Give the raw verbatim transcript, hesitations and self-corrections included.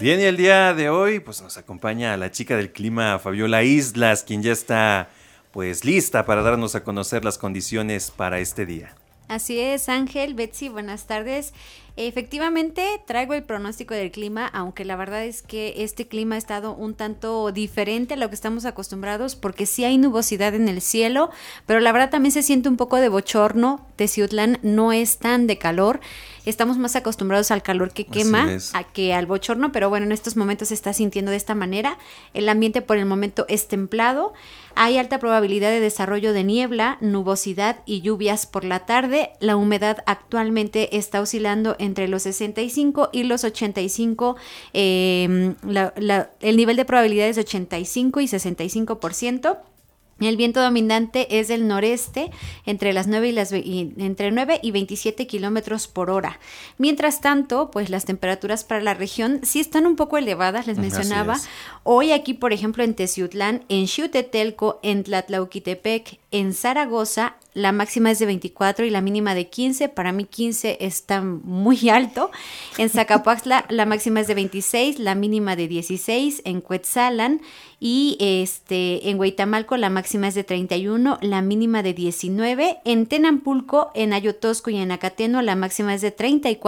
Bien, y el día de hoy pues nos acompaña la chica del clima, Fabiola Islas, quien ya está pues lista para darnos a conocer las condiciones para este día. Así es, Ángel, Betsy, buenas tardes. Efectivamente, traigo el pronóstico del clima, aunque la verdad es que este clima ha estado un tanto diferente a lo que estamos acostumbrados, porque sí hay nubosidad en el cielo, pero la verdad también se siente un poco de bochorno. Teciutlán no es tan de calor. Estamos más acostumbrados al calor que quema a que al bochorno, pero bueno, en estos momentos se está sintiendo de esta manera. El ambiente por el momento es templado. Hay alta probabilidad de desarrollo de niebla, nubosidad y lluvias por la tarde. La humedad actualmente está oscilando entre los sesenta y cinco y los ochenta y cinco. Eh, la, la, el nivel de probabilidad es de ochenta y cinco y sesenta y cinco por ciento. El viento dominante es del noreste entre las nueve y las y, entre nueve y veintisiete kilómetros por hora. Mientras tanto, pues las temperaturas para la región sí están un poco elevadas, les mencionaba. Hoy aquí, por ejemplo, en Teciutlán, en Xiutetelco, en Tlatlauquitepec, en Zaragoza, la máxima es de veinticuatro y la mínima de quince. Para mí quince está muy alto. En Zacapuaxtla la máxima es de veintiséis, la mínima de dieciséis. En Cuetzalan y este, en Hueytamalco la máxima es de treinta y uno, la mínima de diecinueve. En Tenampulco, en Ayotosco y en Acateno la máxima es de treinta y cuatro.